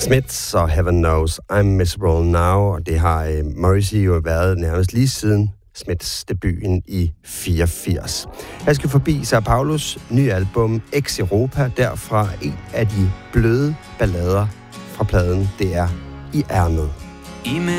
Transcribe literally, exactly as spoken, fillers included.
Smiths og Heaven Knows I'm Miserable Now, og det har uh, Morrissey jo været nærmest lige siden Smiths debuten i fireogfirs. Jeg skal forbi Sao Paulos nye album Ex Europa, derfra en af de bløde ballader fra pladen, det er I Ærmet.